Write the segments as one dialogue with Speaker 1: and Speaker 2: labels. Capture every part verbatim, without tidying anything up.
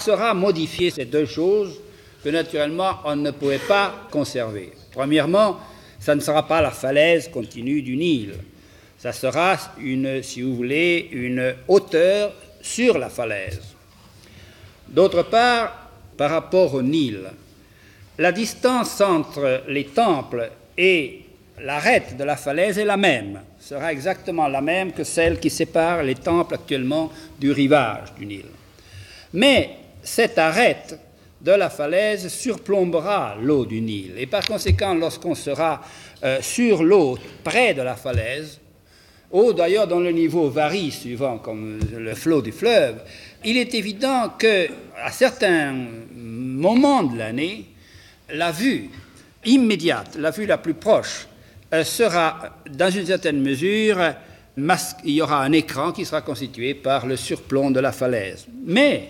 Speaker 1: sera modifier ces deux choses que naturellement on ne pouvait pas conserver. Premièrement, ça ne sera pas la falaise continue du Nil. Ça sera, une, si vous voulez, une hauteur sur la falaise. D'autre part, par rapport au Nil, la distance entre les temples et l'arête de la falaise est la même, sera exactement la même que celle qui sépare les temples actuellement du rivage du Nil. Mais cette arête de la falaise surplombera l'eau du Nil. Et par conséquent, lorsqu'on sera euh, sur l'eau, près de la falaise, eau d'ailleurs dont le niveau varie suivant comme le flot du fleuve, il est évident qu'à certains moments de l'année, la vue immédiate, la vue la plus proche, euh, sera dans une certaine mesure, masque, il y aura un écran qui sera constitué par le surplomb de la falaise. Mais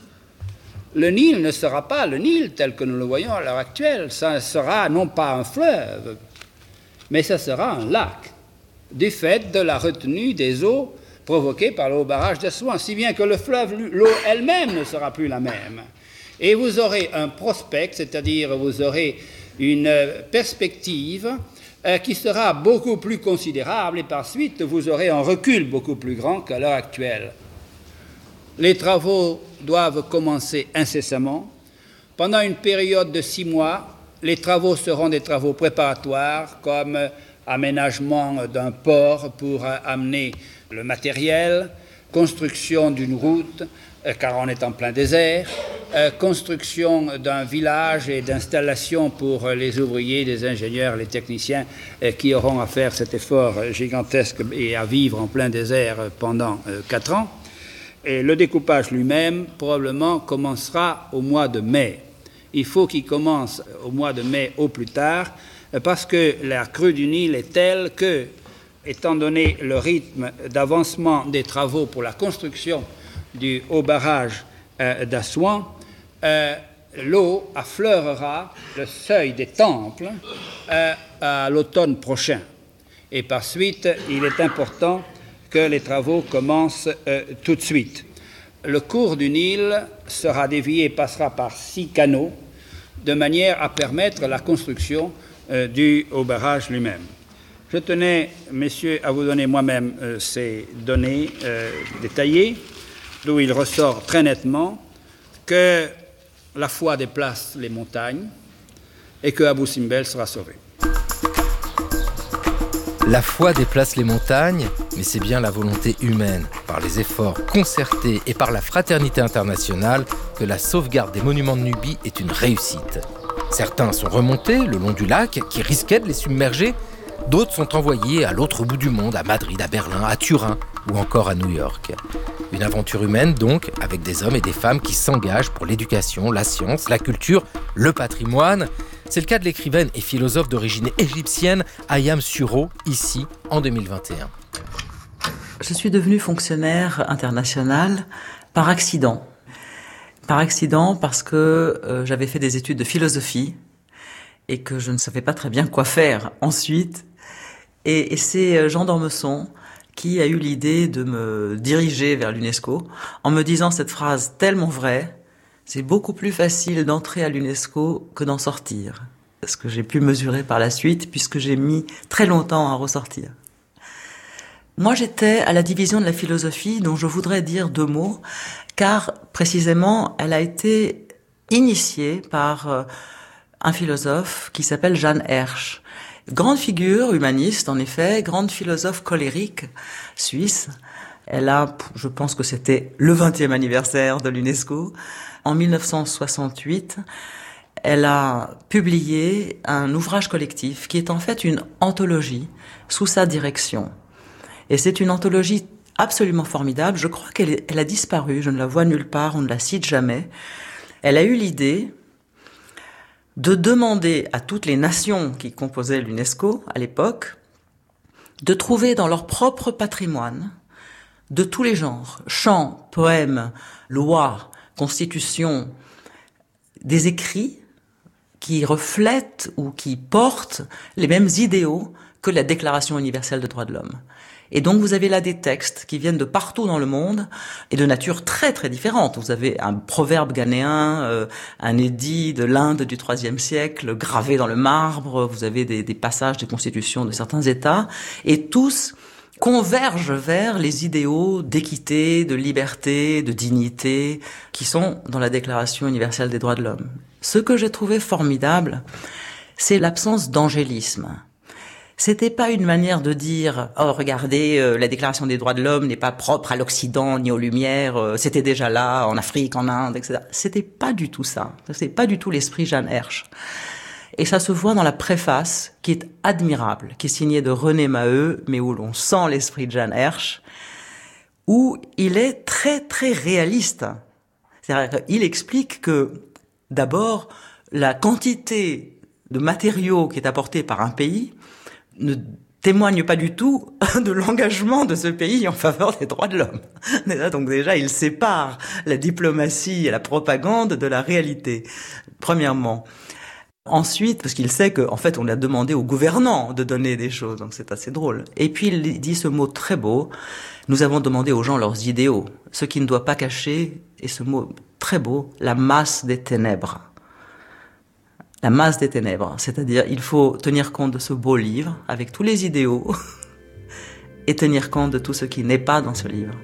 Speaker 1: le Nil ne sera pas le Nil tel que nous le voyons à l'heure actuelle. Ça sera non pas un fleuve, mais ça sera un lac, du fait de la retenue des eaux provoquée par le haut barrage d'Assouan, si bien que le fleuve, l'eau elle-même ne sera plus la même. Et vous aurez un prospect, c'est-à-dire vous aurez une perspective euh, qui sera beaucoup plus considérable, et par suite vous aurez un recul beaucoup plus grand qu'à l'heure actuelle. Les travaux doivent commencer incessamment. Pendant une période de six mois, les travaux seront des travaux préparatoires comme aménagement d'un port pour amener le matériel, construction d'une route, car on est en plein désert, euh, construction d'un village et d'installation pour les ouvriers, les ingénieurs, les techniciens euh, qui auront à faire cet effort gigantesque et à vivre en plein désert pendant euh, quatre ans. Et le découpage lui-même, probablement, commencera au mois de mai. Il faut qu'il commence au mois de mai au plus tard, parce que la crue du Nil est telle que, étant donné le rythme d'avancement des travaux pour la construction du haut barrage euh, d'Assouan, euh, l'eau affleurera le seuil des temples euh, à l'automne prochain. Et par suite, il est important que les travaux commencent euh, tout de suite. Le cours du Nil sera dévié et passera par six canaux, de manière à permettre la construction euh, du haut barrage lui-même. Je tenais, messieurs, à vous donner moi-même euh, ces données euh, détaillées, d'où il ressort très nettement que la foi déplace les montagnes et que Abou Simbel sera sauvé.
Speaker 2: La foi déplace les montagnes, mais c'est bien la volonté humaine, par les efforts concertés et par la fraternité internationale, que la sauvegarde des monuments de Nubie est une réussite. Certains sont remontés le long du lac, qui risquait de les submerger. D'autres sont envoyés à l'autre bout du monde, à Madrid, à Berlin, à Turin ou encore à New York. Une aventure humaine donc, avec des hommes et des femmes qui s'engagent pour l'éducation, la science, la culture, le patrimoine. C'est le cas de l'écrivaine et philosophe d'origine égyptienne Ayam Suro, ici en deux mille vingt et un.
Speaker 3: Je suis devenue fonctionnaire international par accident. Par accident parce que euh, j'avais fait des études de philosophie et que je ne savais pas très bien quoi faire ensuite. Et, et c'est Jean d'Ormesson qui a eu l'idée de me diriger vers l'UNESCO en me disant cette phrase tellement vraie: c'est beaucoup plus facile d'entrer à l'UNESCO que d'en sortir. Ce que j'ai pu mesurer par la suite, puisque j'ai mis très longtemps à ressortir. Moi, j'étais à la division de la philosophie, dont je voudrais dire deux mots, car précisément, elle a été initiée par un philosophe qui s'appelle Jeanne Hersch. Grande figure humaniste, en effet, grande philosophe colérique suisse. Elle a, je pense que c'était le vingtième anniversaire de l'UNESCO. En mille neuf cent soixante-huit, elle a publié un ouvrage collectif qui est en fait une anthologie sous sa direction. Et c'est une anthologie absolument formidable. Je crois qu'elle est, elle a disparu, je ne la vois nulle part, on ne la cite jamais. Elle a eu l'idée de demander à toutes les nations qui composaient l'UNESCO à l'époque de trouver dans leur propre patrimoine, de tous les genres, chants, poèmes, lois, constitutions, des écrits qui reflètent ou qui portent les mêmes idéaux que la Déclaration universelle des droits de l'homme. Et donc vous avez là des textes qui viennent de partout dans le monde et de nature très très différente. Vous avez un proverbe ghanéen, euh, un édit de l'Inde du troisième siècle gravé dans le marbre, vous avez des, des passages des constitutions de certains États, et tous convergent vers les idéaux d'équité, de liberté, de dignité qui sont dans la Déclaration universelle des droits de l'homme. Ce que j'ai trouvé formidable, c'est l'absence d'angélisme. C'était pas une manière de dire « Oh, regardez, euh, la Déclaration des droits de l'homme n'est pas propre à l'Occident ni aux Lumières, euh, c'était déjà là, en Afrique, en Inde, et cetera » C'était pas du tout ça. C'était pas du tout l'esprit Jeanne Hersch. Et ça se voit dans la préface, qui est admirable, qui est signée de René Maheu, mais où l'on sent l'esprit de Jeanne Hersch, où il est très, très réaliste. C'est-à-dire qu'il explique que, d'abord, la quantité de matériaux qui est apportée par un pays ne témoigne pas du tout de l'engagement de ce pays en faveur des droits de l'homme. Donc déjà, il sépare la diplomatie et la propagande de la réalité, premièrement. Ensuite, parce qu'il sait qu'en fait, on a demandé aux gouvernants de donner des choses, donc c'est assez drôle. Et puis, il dit ce mot très beau, nous avons demandé aux gens leurs idéaux, ce qui ne doit pas cacher, et ce mot très beau, la masse des ténèbres. La masse des ténèbres, c'est-à-dire il faut tenir compte de ce beau livre, avec tous les idéaux, et tenir compte de tout ce qui n'est pas dans ce livre.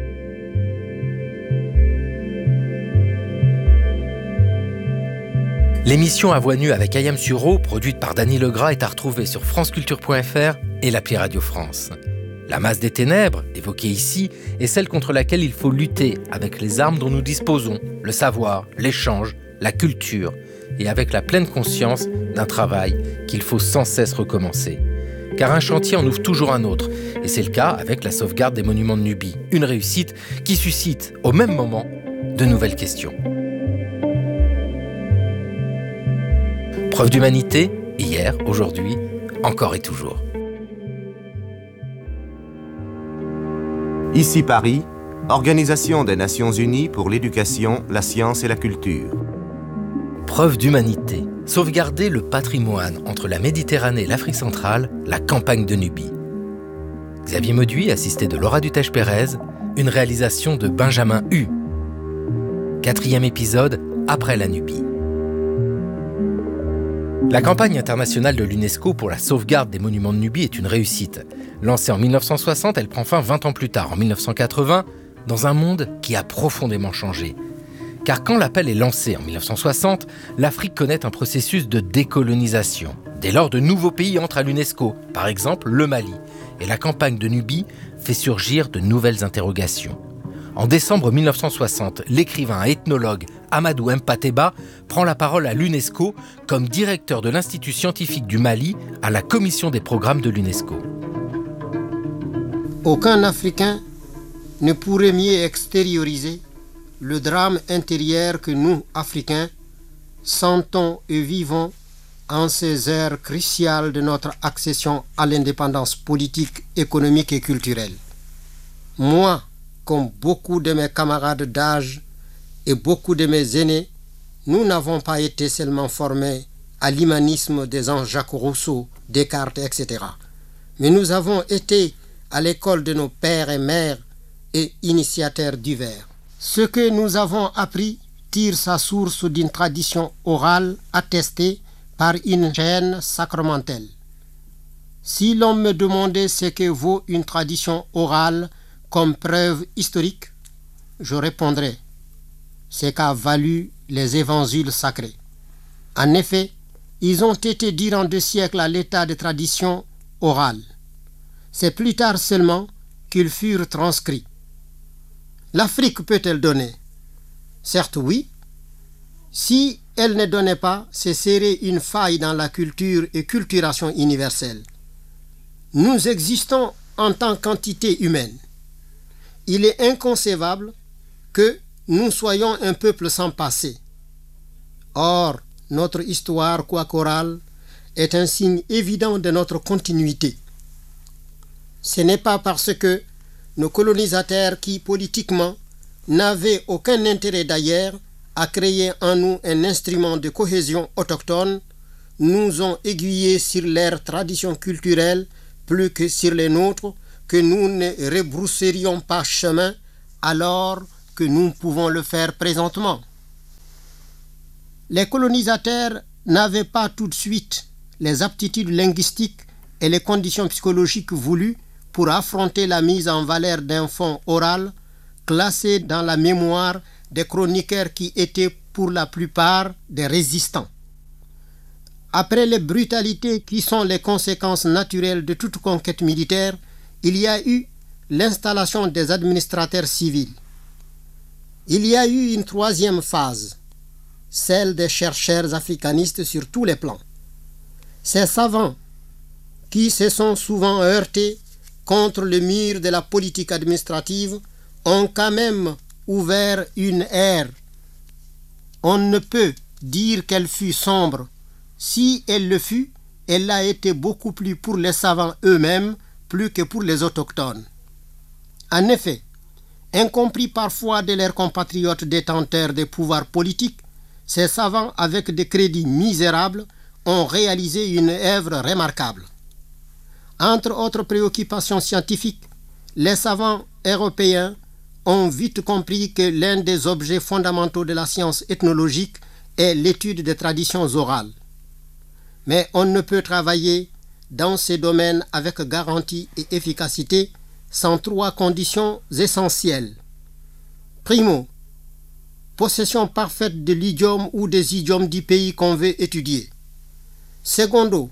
Speaker 2: L'émission À Voix Nue avec Ayam Suro, produite par Dany Legras, est à retrouver sur franceculture point f r et l'appli Radio France. La masse des ténèbres, évoquée ici, est celle contre laquelle il faut lutter avec les armes dont nous disposons, le savoir, l'échange, la culture, et avec la pleine conscience d'un travail qu'il faut sans cesse recommencer. Car un chantier en ouvre toujours un autre, et c'est le cas avec la sauvegarde des monuments de Nubie, une réussite qui suscite, au même moment, de nouvelles questions. Preuve d'humanité, hier, aujourd'hui, encore et toujours.
Speaker 4: Ici Paris, Organisation des Nations Unies pour l'éducation, la science et la culture.
Speaker 2: Preuve d'humanité, sauvegarder le patrimoine entre la Méditerranée et l'Afrique centrale, la campagne de Nubie. Xavier Mauduit, assisté de Laura Dutèche-Pérez, une réalisation de Benjamin Hu. Quatrième épisode, après la Nubie. La campagne internationale de l'UNESCO pour la sauvegarde des monuments de Nubie est une réussite. Lancée en mille neuf cent soixante, elle prend fin vingt ans plus tard, en mille neuf cent quatre-vingts, dans un monde qui a profondément changé. Car quand l'appel est lancé en mille neuf cent soixante, l'Afrique connaît un processus de décolonisation. Dès lors, de nouveaux pays entrent à l'UNESCO, par exemple le Mali. Et la campagne de Nubie fait surgir de nouvelles interrogations. En décembre mille neuf cent soixante, l'écrivain et ethnologue Amadou Mpateba prend la parole à l'UNESCO comme directeur de l'Institut scientifique du Mali à la commission des programmes de l'UNESCO.
Speaker 5: Aucun Africain ne pourrait mieux extérioriser le drame intérieur que nous, Africains, sentons et vivons en ces heures cruciales de notre accession à l'indépendance politique, économique et culturelle. Moi, comme beaucoup de mes camarades d'âge et beaucoup de mes aînés, nous n'avons pas été seulement formés à l'humanisme des Jean-Jacques Rousseau, Descartes, et cetera. Mais nous avons été à l'école de nos pères et mères et initiateurs divers. Ce que nous avons appris tire sa source d'une tradition orale attestée par une chaîne sacramentelle. Si l'on me demandait ce que vaut une tradition orale comme preuve historique, je répondrais ce qu'a valu les évangiles sacrés. En effet, ils ont été durant deux siècles à l'état de tradition orale. C'est plus tard seulement qu'ils furent transcrits. L'Afrique peut-elle donner? Certes oui. Si elle ne donnait pas, ce serait une faille dans la culture et culturation universelle. Nous existons en tant qu'entité humaine. Il est inconcevable que nous soyons un peuple sans passé. Or, notre histoire, quoique orale, est un signe évident de notre continuité. Ce n'est pas parce que nos colonisateurs qui, politiquement, n'avaient aucun intérêt d'ailleurs à créer en nous un instrument de cohésion autochtone, nous ont aiguillés sur leurs traditions culturelles plus que sur les nôtres, que nous ne rebrousserions pas chemin alors que nous pouvons le faire présentement. Les colonisateurs n'avaient pas tout de suite les aptitudes linguistiques et les conditions psychologiques voulues pour affronter la mise en valeur d'un fonds oral classé dans la mémoire des chroniqueurs qui étaient pour la plupart des résistants. Après les brutalités qui sont les conséquences naturelles de toute conquête militaire, il y a eu l'installation des administrateurs civils. Il y a eu une troisième phase, celle des chercheurs africanistes sur tous les plans. Ces savants qui se sont souvent heurtés contre le mur de la politique administrative ont quand même ouvert une ère. On ne peut dire qu'elle fut sombre. Si elle le fut, elle a été beaucoup plus pour les savants eux-mêmes, plus que pour les autochtones. En effet, incompris parfois de leurs compatriotes détenteurs des pouvoirs politiques, ces savants avec des crédits misérables ont réalisé une œuvre remarquable. Entre autres préoccupations scientifiques, les savants européens ont vite compris que l'un des objets fondamentaux de la science ethnologique est l'étude des traditions orales. Mais on ne peut travailler dans ces domaines avec garantie et efficacité sans trois conditions essentielles. Primo, possession parfaite de l'idiome ou des idiomes du pays qu'on veut étudier. Secondo,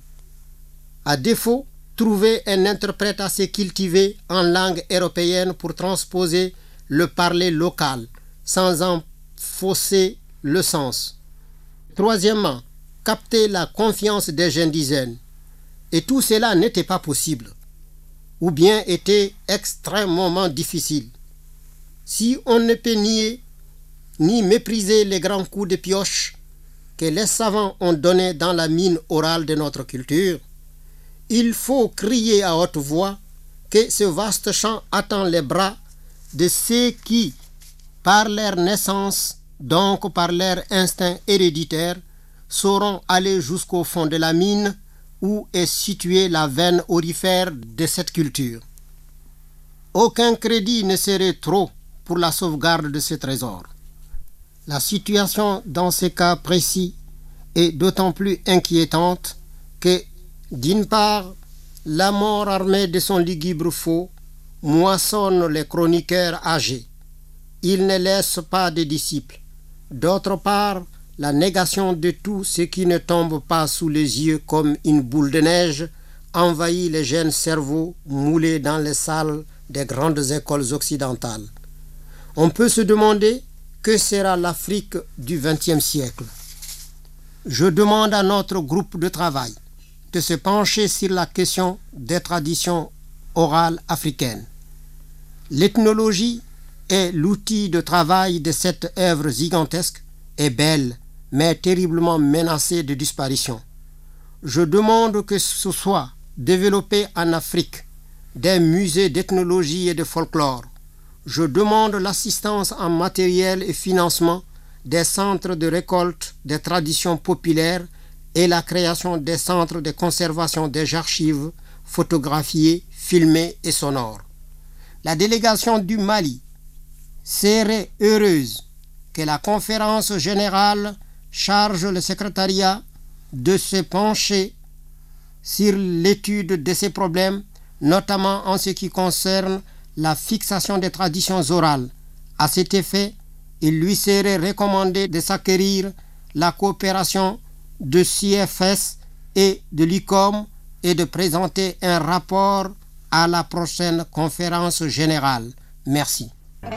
Speaker 5: à défaut, trouver un interprète assez cultivé en langue européenne pour transposer le parler local, sans en fausser le sens. Troisièmement, capter la confiance des indigènes. Et tout cela n'était pas possible, ou bien était extrêmement difficile. Si on ne peut nier ni mépriser les grands coups de pioche que les savants ont donnés dans la mine orale de notre culture, il faut crier à haute voix que ce vaste champ attend les bras de ceux qui, par leur naissance, donc par leur instinct héréditaire, sauront aller jusqu'au fond de la mine où est située la veine aurifère de cette culture. Aucun crédit ne serait trop pour la sauvegarde de ce trésor. La situation dans ces cas précis est d'autant plus inquiétante que, d'une part, la mort armée de son lugubre faux moissonne les chroniqueurs âgés. Il ne laisse pas de disciples. D'autre part, la négation de tout ce qui ne tombe pas sous les yeux comme une boule de neige envahit les jeunes cerveaux moulés dans les salles des grandes écoles occidentales. On peut se demander que sera l'Afrique du vingtième siècle. Je demande à notre groupe de travail de se pencher sur la question des traditions orales africaines. L'ethnologie est l'outil de travail de cette œuvre gigantesque et belle, mais terriblement menacée de disparition. Je demande que ce soit développé en Afrique des musées d'ethnologie et de folklore. Je demande l'assistance en matériel et financement des centres de récolte des traditions populaires et la création des centres de conservation des archives photographiées, filmées et sonores. La délégation du Mali serait heureuse que la conférence générale charge le secrétariat de se pencher sur l'étude de ces problèmes, notamment en ce qui concerne la fixation des traditions orales. À cet effet, il lui serait recommandé de s'acquérir la coopération de C F S et de l'I C O M et de présenter un rapport à la prochaine conférence générale. Merci.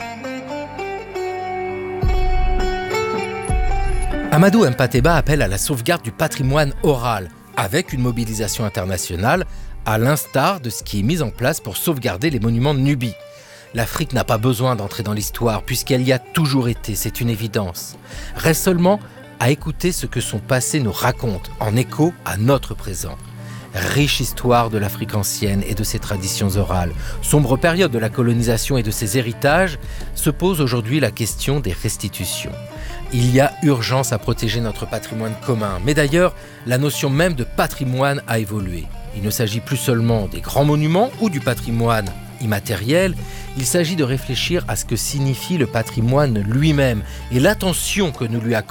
Speaker 2: Amadou Mpateba appelle à la sauvegarde du patrimoine oral, avec une mobilisation internationale, à l'instar de ce qui est mis en place pour sauvegarder les monuments de Nubie. L'Afrique n'a pas besoin d'entrer dans l'histoire, puisqu'elle y a toujours été, c'est une évidence. Reste seulement à écouter ce que son passé nous raconte, en écho à notre présent. Riche histoire de l'Afrique ancienne et de ses traditions orales, sombre période de la colonisation et de ses héritages, se pose aujourd'hui la question des restitutions. Il y a urgence à protéger notre patrimoine commun, mais d'ailleurs, la notion même de patrimoine a évolué. Il ne s'agit plus seulement des grands monuments ou du patrimoine immatériel, il s'agit de réfléchir à ce que signifie le patrimoine lui-même et l'attention que nous lui accordons